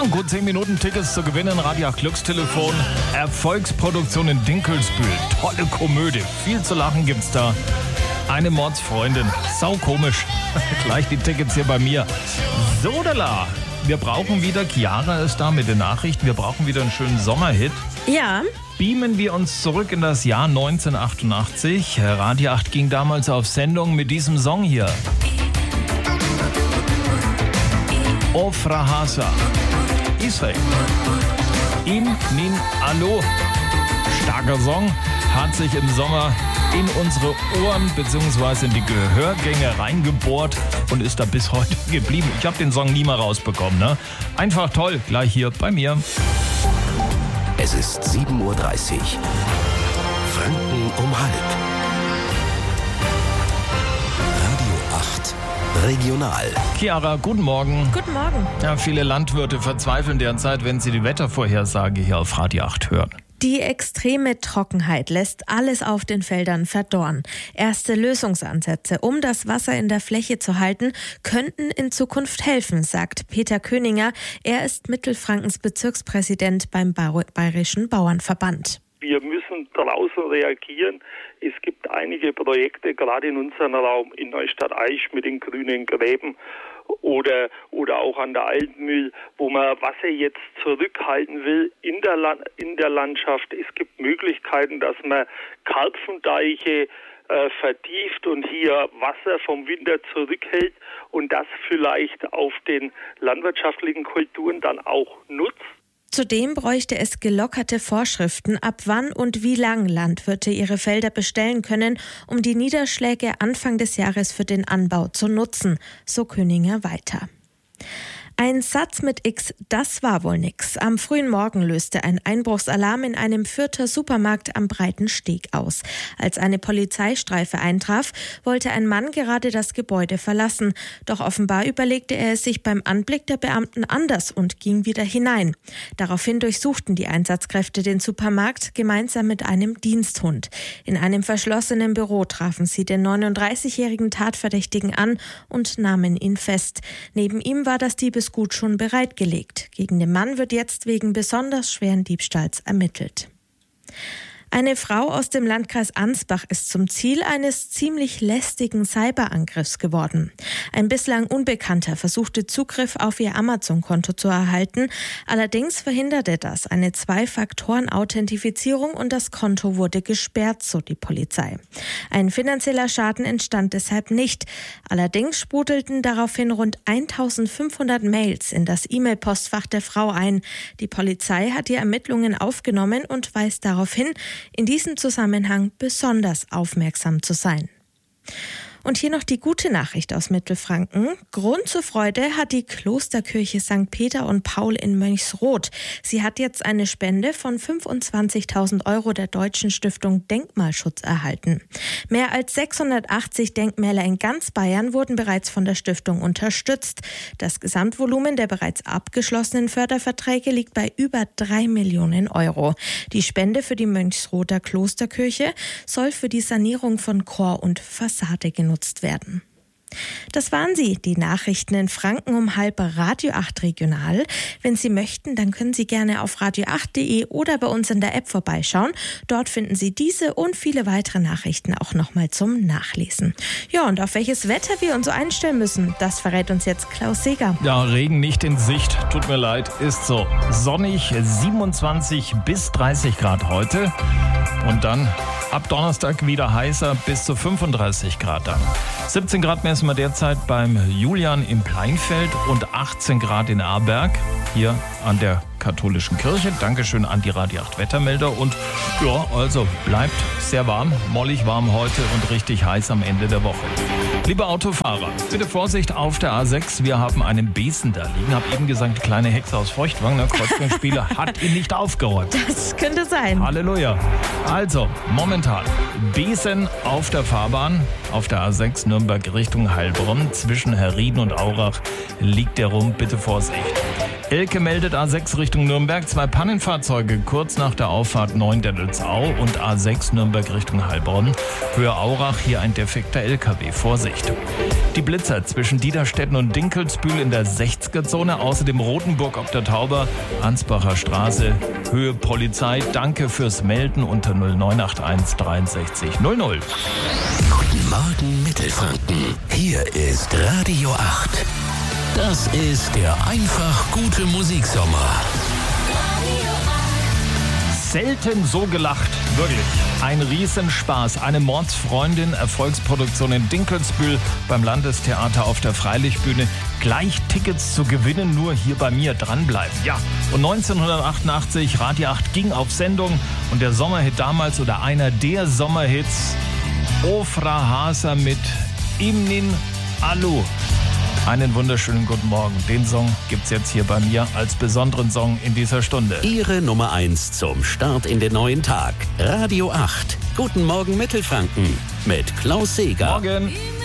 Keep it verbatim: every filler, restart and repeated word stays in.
gut zehn Minuten Tickets zu gewinnen. Radio acht Glückstelefon. Erfolgsproduktion in Dinkelsbühl. Tolle Komödie. Viel zu lachen gibt's da. Eine Mordsfreundin. Sau komisch. Gleich die Tickets hier bei mir. Sodala. Wir brauchen wieder, Chiara ist da mit den Nachrichten, wir brauchen wieder einen schönen Sommerhit. Ja. Beamen wir uns zurück in das Jahr neunzehnhundertachtundachtzig. Radio acht ging damals auf Sendung mit diesem Song hier. Ofra Hasa. Israel. In Min Alo. Starker Song, hat sich im Sommer in unsere Ohren bzw. in die Gehörgänge reingebohrt und ist da bis heute geblieben. Ich habe den Song nie mal rausbekommen. Ne? Einfach toll, gleich hier bei mir. Es ist sieben Uhr dreißig. Franken um halb. Radio acht Regional. Chiara, guten Morgen. Guten Morgen. Ja, viele Landwirte verzweifeln derzeit, wenn sie die Wettervorhersage hier auf Radio acht hören. Die extreme Trockenheit lässt alles auf den Feldern verdorren. Erste Lösungsansätze, um das Wasser in der Fläche zu halten, könnten in Zukunft helfen, sagt Peter Köninger. Er ist Mittelfrankens Bezirkspräsident beim Bayerischen Bauernverband. Wir müssen draußen reagieren. Es gibt einige Projekte, gerade in unserem Raum, in Neustadt-Aisch mit den grünen Gräben oder oder auch an der Altmühl, wo man Wasser jetzt zurückhalten will in der, Land, in der Landschaft. Es gibt Möglichkeiten, dass man Karpfendeiche äh, vertieft und hier Wasser vom Winter zurückhält und das vielleicht auf den landwirtschaftlichen Kulturen dann auch nutzt. Zudem bräuchte es gelockerte Vorschriften, ab wann und wie lang Landwirte ihre Felder bestellen können, um die Niederschläge Anfang des Jahres für den Anbau zu nutzen, so Köninger weiter. Ein Satz mit X, das war wohl nix. Am frühen Morgen löste ein Einbruchsalarm in einem Fürther Supermarkt am Breiten Steg aus. Als eine Polizeistreife eintraf, wollte ein Mann gerade das Gebäude verlassen. Doch offenbar überlegte er es sich beim Anblick der Beamten anders und ging wieder hinein. Daraufhin durchsuchten die Einsatzkräfte den Supermarkt gemeinsam mit einem Diensthund. In einem verschlossenen Büro trafen sie den neununddreißigjährigen Tatverdächtigen an und nahmen ihn fest. Neben ihm war das Diebesgut schon bereitgelegt. Gegen den Mann wird jetzt wegen besonders schweren Diebstahls ermittelt. Eine Frau aus dem Landkreis Ansbach ist zum Ziel eines ziemlich lästigen Cyberangriffs geworden. Ein bislang Unbekannter versuchte Zugriff auf ihr Amazon-Konto zu erhalten. Allerdings verhinderte das eine Zwei-Faktoren-Authentifizierung und das Konto wurde gesperrt, so die Polizei. Ein finanzieller Schaden entstand deshalb nicht. Allerdings sprudelten daraufhin rund eintausendfünfhundert Mails in das E-Mail-Postfach der Frau ein. Die Polizei hat die Ermittlungen aufgenommen und weist darauf hin, in diesem Zusammenhang besonders aufmerksam zu sein. Und hier noch die gute Nachricht aus Mittelfranken. Grund zur Freude hat die Klosterkirche Sankt Peter und Paul in Mönchsroth. Sie hat jetzt eine Spende von fünfundzwanzigtausend Euro der Deutschen Stiftung Denkmalschutz erhalten. Mehr als sechshundertachtzig Denkmäler in ganz Bayern wurden bereits von der Stiftung unterstützt. Das Gesamtvolumen der bereits abgeschlossenen Förderverträge liegt bei über drei Millionen Euro. Die Spende für die Mönchsrother Klosterkirche soll für die Sanierung von Chor und Fassade genutzt werden. Das waren sie, die Nachrichten in Franken um halb Radio acht Regional. Wenn Sie möchten, dann können Sie gerne auf radio acht punkt de oder bei uns in der App vorbeischauen. Dort finden Sie diese und viele weitere Nachrichten auch nochmal zum Nachlesen. Ja, und auf welches Wetter wir uns so einstellen müssen, das verrät uns jetzt Klaus Seger. Ja, Regen nicht in Sicht, tut mir leid, ist so. Sonnig, siebenundzwanzig bis dreißig Grad heute und dann ab Donnerstag wieder heißer bis zu fünfunddreißig Grad dann. siebzehn Grad messen wir derzeit beim Julian im Pleinfeld und achtzehn Grad in Aarberg, hier an der katholischen Kirche. Dankeschön an die Radio acht Wettermelder und ja, also bleibt sehr warm, mollig warm heute und richtig heiß am Ende der Woche. Liebe Autofahrer, bitte Vorsicht auf der A sechs, wir haben einen Besen da liegen. Hab eben gesagt, die kleine Hexe aus Feuchtwangen, der Kreuzgangsspieler, hat ihn nicht aufgeräumt. Das könnte sein. Halleluja. Also, momentan Besen auf der Fahrbahn, auf der A sechs Nürnberg Richtung Heilbronn. Zwischen Herrieden und Aurach liegt der rum, bitte Vorsicht. Elke meldet A sechs Richtung Nürnberg. Zwei Pannenfahrzeuge kurz nach der Auffahrt neun Dettelsau und A sechs Nürnberg Richtung Heilbronn. Höhe Aurach, hier ein defekter L K W. Vorsicht. Die Blitzer zwischen Diederstetten und Dinkelsbühl in der sechziger-Zone. Außerdem Rothenburg ob der Tauber, Ansbacher Straße, Höhe Polizei. Danke fürs Melden unter null neun acht eins dreiundsechzig null null. Guten Morgen Mittelfranken. Hier ist Radio acht. Das ist der einfach gute Musiksommer. Selten so gelacht, wirklich. Ein Riesenspaß. Eine Mordsfreundin, Erfolgsproduktion in Dinkelsbühl beim Landestheater auf der Freilichtbühne. Gleich Tickets zu gewinnen, nur hier bei mir dranbleiben. Ja, und neunzehnhundertachtundachtzig, Radio acht ging auf Sendung und der Sommerhit damals oder einer der Sommerhits, Ofra Haser mit Imnin Alu. Einen wunderschönen guten Morgen. Den Song gibt's jetzt hier bei mir als besonderen Song in dieser Stunde. Ihre Nummer eins zum Start in den neuen Tag. Radio acht. Guten Morgen Mittelfranken mit Klaus Seeger. Morgen.